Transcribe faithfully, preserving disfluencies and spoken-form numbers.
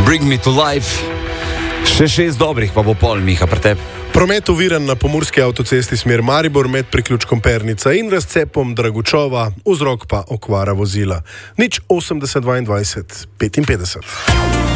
Bring me to life. Še šest dobrih, pa bo pol, Miha, pre tebi. Promet oviran na pomurski avtocesti smer Maribor med priključkom Pernica in razcepom Dragučova, vzrok pa okvara vozila. Nič osemdeset dvaindvajset petinpetdeset.